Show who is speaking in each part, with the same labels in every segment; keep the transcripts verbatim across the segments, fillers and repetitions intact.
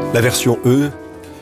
Speaker 1: La version E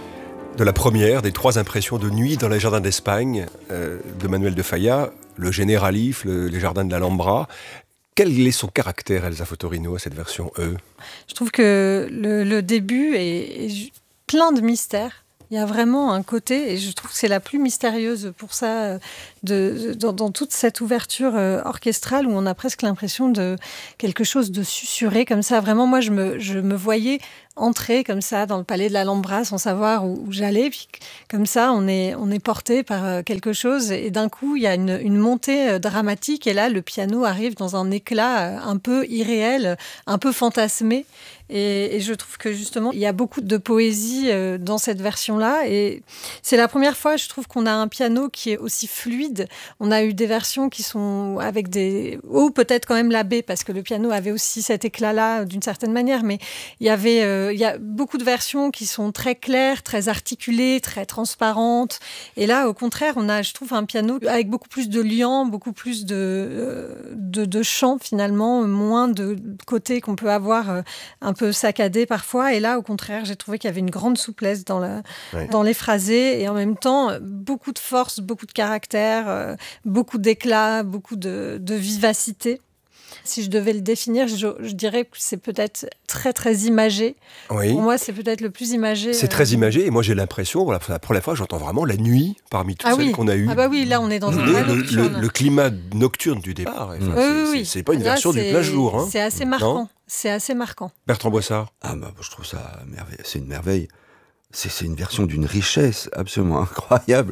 Speaker 1: de la première des trois impressions de nuit dans les jardins d'Espagne euh, de Manuel de Falla, le Generalif, le, les jardins de l'Alhambra. Quel est son caractère, Elsa Fotorino, à cette version E?
Speaker 2: Je trouve que le, le début est, est plein de mystères. Il y a vraiment un côté, et je trouve que c'est la plus mystérieuse pour ça, de, dans, dans toute cette ouverture euh, orchestrale où on a presque l'impression de quelque chose de susurré comme ça. Vraiment, moi, je me, je me voyais entrer comme ça dans le palais de l'Alhambra sans savoir où, où j'allais. Puis comme ça, on est, on est porté par quelque chose et d'un coup, il y a une, une montée dramatique et là, le piano arrive dans un éclat un peu irréel, un peu fantasmé. Et, et je trouve que justement, il y a beaucoup de poésie dans cette version-là. Et c'est la première fois, je trouve, qu'on a un piano qui est aussi fluide. On a eu des versions qui sont avec des... ou peut-être quand même la B, parce que le piano avait aussi cet éclat-là d'une certaine manière. Mais il y avait... Euh, il y a beaucoup de versions qui sont très claires, très articulées, très transparentes. Et là, au contraire, on a, je trouve, un piano avec beaucoup plus de liant, beaucoup plus de, de, de chant, finalement, moins de côté qu'on peut avoir un peu saccadé parfois. Et là, au contraire, j'ai trouvé qu'il y avait une grande souplesse dans, la, ouais. dans les phrasés et en même temps, beaucoup de force, beaucoup de caractère, beaucoup d'éclat, beaucoup de, de vivacité. Si je devais le définir, je, je dirais que c'est peut-être très, très imagé. Oui. Pour moi, c'est peut-être le plus imagé.
Speaker 1: C'est euh... très imagé. Et moi, j'ai l'impression, voilà, pour la première fois, j'entends vraiment la nuit parmi toutes
Speaker 2: ah
Speaker 1: celles
Speaker 2: oui.
Speaker 1: qu'on a eues.
Speaker 2: Ah bah oui, là, on est dans un
Speaker 1: le, le, le, le climat nocturne du départ. Enfin,
Speaker 2: mmh.
Speaker 1: c'est,
Speaker 2: oui, oui.
Speaker 1: c'est, c'est pas une
Speaker 2: là,
Speaker 1: version
Speaker 2: c'est,
Speaker 1: du plein jour. Hein.
Speaker 2: C'est assez marquant. Non c'est assez marquant.
Speaker 1: Bertrand Boissard.
Speaker 3: Ah bah, je trouve ça merveilleux. C'est une merveille. C'est, c'est une version d'une richesse absolument incroyable.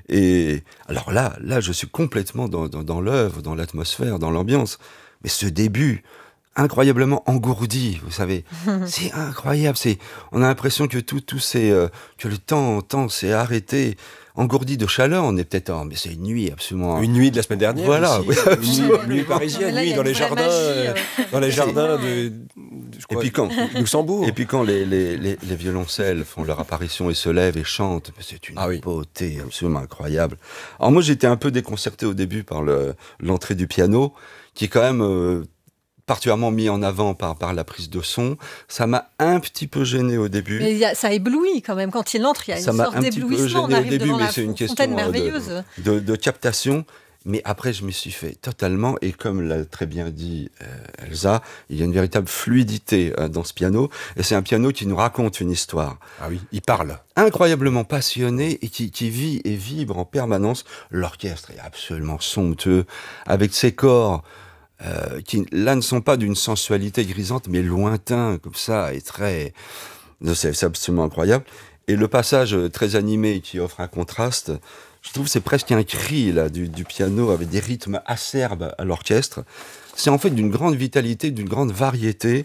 Speaker 3: Et alors là, là, je suis complètement dans, dans, dans l'œuvre, dans l'atmosphère, dans l'ambiance. Mais ce début, incroyablement engourdi, vous savez, c'est incroyable. C'est, on a l'impression que tout, tout c'est, euh, que le temps, temps s'est arrêté, engourdi de chaleur. On est peut-être, oh, mais c'est une nuit absolument.
Speaker 1: Une nuit de la semaine dernière.
Speaker 3: Voilà,
Speaker 1: aussi, une, nuit, une nuit parisienne, là, nuit dans les jardins, magie, euh, dans les jardins de, de je crois, et puis quand, Luxembourg.
Speaker 3: Et puis quand les, les, les, les violoncelles font leur apparition et se lèvent et chantent, c'est une ah oui. beauté absolument incroyable. Alors moi, j'étais un peu déconcerté au début par le, l'entrée du piano, qui est quand même euh, particulièrement mis en avant par, par la prise de son. Ça m'a un petit peu gêné au début.
Speaker 2: Mais y a, ça éblouit quand même. Quand il entre, il y a une
Speaker 3: ça
Speaker 2: sorte d'éblouissement. On arrive
Speaker 3: début,
Speaker 2: devant
Speaker 3: mais
Speaker 2: la
Speaker 3: c'est une
Speaker 2: fontaine
Speaker 3: merveilleuse. De, de, de captation. Mais après, je m'y suis fait totalement. Et comme l'a très bien dit euh, Elsa, il y a une véritable fluidité euh, dans ce piano. Et c'est un piano qui nous raconte une histoire.
Speaker 1: Ah oui, il parle.
Speaker 3: Incroyablement passionné et qui, qui vit et vibre en permanence. L'orchestre est absolument somptueux, avec ses corps euh, qui, là, ne sont pas d'une sensualité grisante, mais lointain, comme ça, et très... C'est, c'est absolument incroyable. Et le passage très animé qui offre un contraste, je trouve que c'est presque un cri là, du, du piano avec des rythmes acerbes à l'orchestre. C'est en fait d'une grande vitalité, d'une grande variété.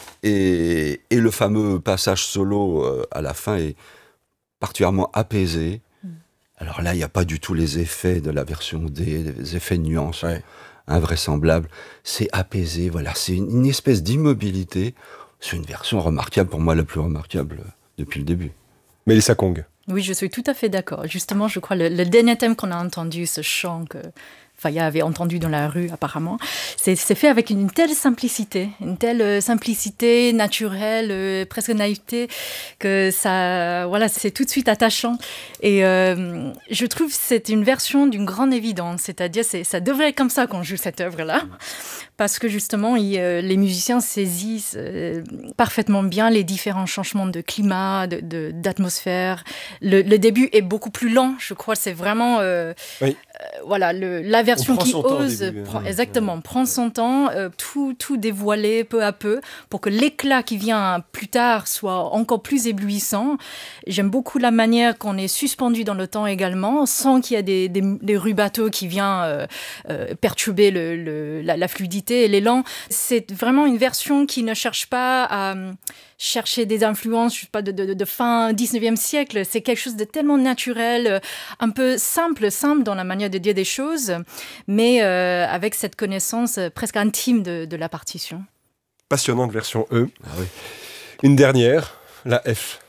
Speaker 3: Et, et le fameux passage solo euh, à la fin est particulièrement apaisé. Mm. Alors là, il n'y a pas du tout les effets de la version D, les effets de nuance ouais. invraisemblables. C'est apaisé, voilà. C'est une, une espèce d'immobilité. C'est une version remarquable, pour moi la plus remarquable depuis le début.
Speaker 1: Mélissa Kong.
Speaker 4: Oui, je suis tout à fait d'accord. Justement, je crois le, le dernier thème qu'on a entendu, ce chant que Falla avait entendu dans la rue apparemment, c'est, c'est fait avec une telle simplicité, une telle euh, simplicité naturelle, euh, presque naïveté, que ça, voilà, c'est tout de suite attachant. Et euh, je trouve que c'est une version d'une grande évidence, c'est-à-dire c'est, ça devrait être comme ça qu'on joue cette œuvre-là, parce que justement, il, euh, les musiciens saisissent euh, parfaitement bien les différents changements de climat, de, de, d'atmosphère. Le, le début est beaucoup plus lent, je crois, c'est vraiment... Euh,
Speaker 1: oui.
Speaker 4: euh, voilà, le, la version qui ose, début, prend, hein, exactement, ouais. prend son temps, euh, tout, tout dévoiler peu à peu, pour que l'éclat qui vient plus tard soit encore plus éblouissant. J'aime beaucoup la manière qu'on est suspendu dans le temps également, sans qu'il y ait des, des, des rubatos qui viennent euh, euh, perturber le, le, la, la fluidité et l'élan. C'est vraiment une version qui ne cherche pas à chercher des influences, je sais pas, de, de, de fin dix-neuvième siècle. C'est quelque chose de tellement naturel, un peu simple, simple dans la manière de dire des choses, mais euh, avec cette connaissance presque intime de, de la partition.
Speaker 1: Passionnante version E.
Speaker 3: Ah oui.
Speaker 1: Une dernière, la F.